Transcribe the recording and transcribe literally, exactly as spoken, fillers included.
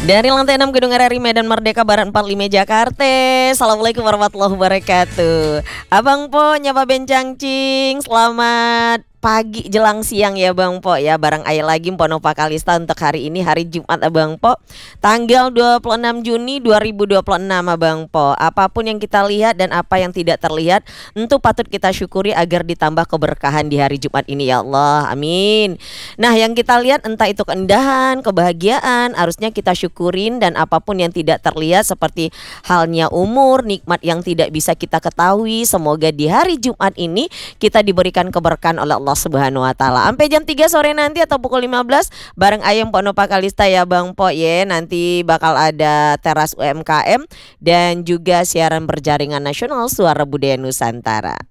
Dari lantai enam Gedung R R I Medan Merdeka Barat empat puluh lima Jakarta. Assalamualaikum warahmatullahi wabarakatuh. Abang Po nyapa bencang cing. Selamat pagi jelang siang ya Bang Po ya. Barang ayah lagi Pono Pakalista untuk hari ini, hari Jumat Abang Po, tanggal dua puluh enam Juni dua ribu dua puluh enam Abang Po. Apapun yang kita lihat dan apa yang tidak terlihat, tentu patut kita syukuri agar ditambah keberkahan di hari Jumat ini ya Allah. Amin. Nah, yang kita lihat entah itu keindahan, kebahagiaan, harusnya kita syukurin, dan apapun yang tidak terlihat seperti halnya umur, nikmat yang tidak bisa kita ketahui, semoga di hari Jumat ini kita diberikan keberkahan oleh Allah Subhanahu wa taala. Sampai jam tiga sore nanti atau pukul lima belas bareng Ayam Pono Pakalista ya Bang Po ye. Nanti bakal ada teras U M K M dan juga siaran berjaringan nasional Suara Budaya Nusantara.